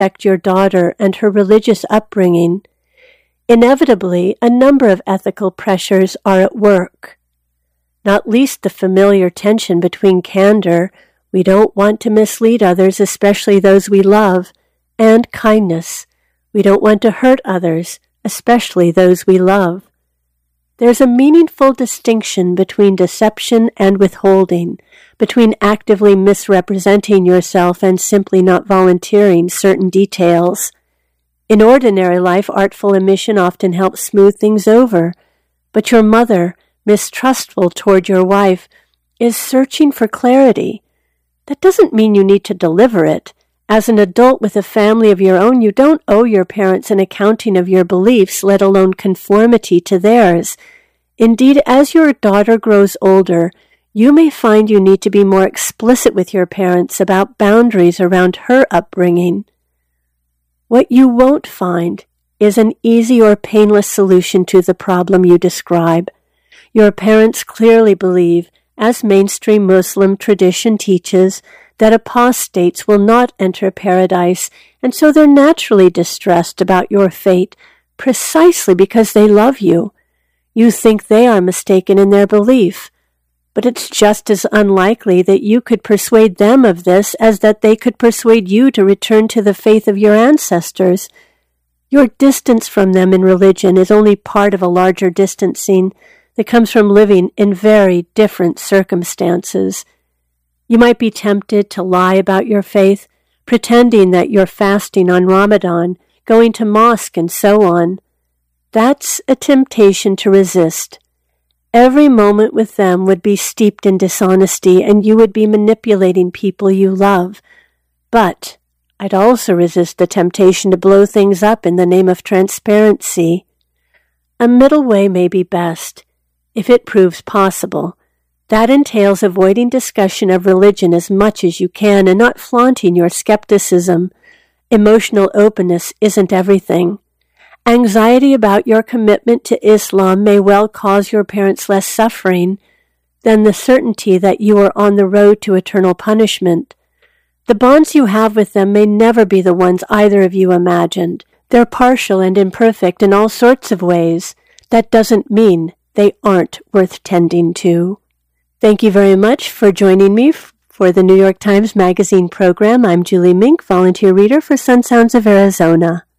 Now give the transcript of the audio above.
affect your daughter and her religious upbringing, inevitably a number of ethical pressures are at work. Not least the familiar tension between candor, we don't want to mislead others, especially those we love, and kindness, we don't want to hurt others, especially those we love. There's a meaningful distinction between deception and withholding, between actively misrepresenting yourself and simply not volunteering certain details. In ordinary life, artful omission often helps smooth things over, but your mother, mistrustful toward your wife, is searching for clarity. That doesn't mean you need to deliver it. As an adult with a family of your own, you don't owe your parents an accounting of your beliefs, let alone conformity to theirs. Indeed, as your daughter grows older, you may find you need to be more explicit with your parents about boundaries around her upbringing. What you won't find is an easy or painless solution to the problem you describe. Your parents clearly believe, as mainstream Muslim tradition teaches, that apostates will not enter paradise, and so they're naturally distressed about your fate, precisely because they love you. You think they are mistaken in their belief, but it's just as unlikely that you could persuade them of this as that they could persuade you to return to the faith of your ancestors. Your distance from them in religion is only part of a larger distancing that comes from living in very different circumstances. You might be tempted to lie about your faith, pretending that you're fasting on Ramadan, going to mosque, and so on. That's a temptation to resist. Every moment with them would be steeped in dishonesty, and you would be manipulating people you love. But I'd also resist the temptation to blow things up in the name of transparency. A middle way may be best, if it proves possible. That entails avoiding discussion of religion as much as you can and not flaunting your skepticism. Emotional openness isn't everything. Anxiety about your commitment to Islam may well cause your parents less suffering than the certainty that you are on the road to eternal punishment. The bonds you have with them may never be the ones either of you imagined. They're partial and imperfect in all sorts of ways. That doesn't mean they aren't worth tending to. Thank you very much for joining me for the New York Times Magazine program. I'm Julie Mink, volunteer reader for Sun Sounds of Arizona.